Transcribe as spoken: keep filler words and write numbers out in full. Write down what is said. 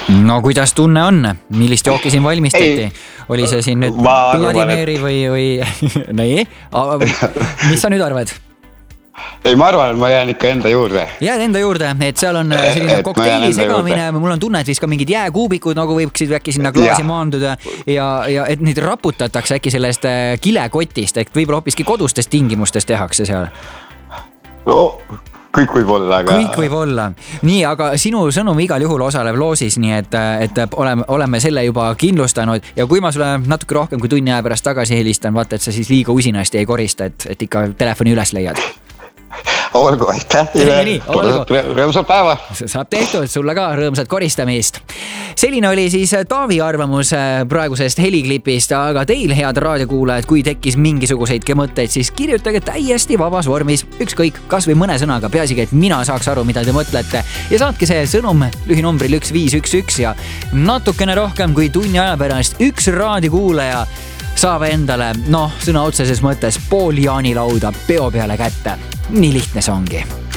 No kuidas tunne on? Millist jooki siin valmistati? Ei, oli see siin nüüd Vladimiri et... või, või... Nii, mis sa nüüd arvad? Ei, ma arvan, et ma jään ikka enda juurde. Jääd enda juurde, et seal on selline kokteili segamine, mul on tunne, et siis ka mingid jääkuubikud nagu võiksid äkki sinna klaasi maanduda ja, ja et neid raputatakse äkki sellest kilekotist, et võib-olla hoopiski kodustes tingimustes tehakse seal. No, kõik võib olla. Aga... Kõik võib olla. Nii, aga sinu sõnum igal juhul osaleb loosis, nii et, et oleme, oleme selle juba kindlustanud ja kui ma sulle natuke rohkem kui tunni aja pärast tagasi helistan, vaata, et sa siis liiga usinasti ei korista, et, et ikka telefoni üles leiad. Olgu, aitäh teile. Rõõmsat päeva. Saab tehtud, sulle ka rõõmsat koristamist. Selline oli siis Taavi arvamus praegusest heliklipist, aga teil, head raadiokuulajad, kui tekkis mingisuguseidki mõtteid, siis kirjutage täiesti vabas vormis, ükskõik, kas või mõne sõnaga, peaasigi, et mina saaks aru, mida te mõtlete ja saatke see sõnum lühinumbril üks viis üks üks ja natukene rohkem kui tunni aja pärast üks raadiokuulaja saab endale, noh, sõna otseses mõttes pool jaanilauda peo peale kätte. Nii lihtne see ongi.